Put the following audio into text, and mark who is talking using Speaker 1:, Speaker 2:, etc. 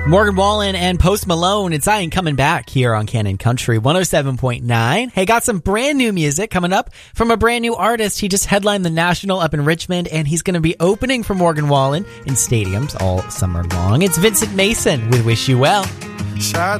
Speaker 1: Morgan Wallen and Post Malone and Zion coming back here on Canon Country 107.9. Hey, got some brand new music coming up from a brand new artist. He just headlined the National up in Richmond, and he's going to be opening for Morgan Wallen in stadiums all summer long. It's Vincent Mason with Wish You Well.
Speaker 2: Shy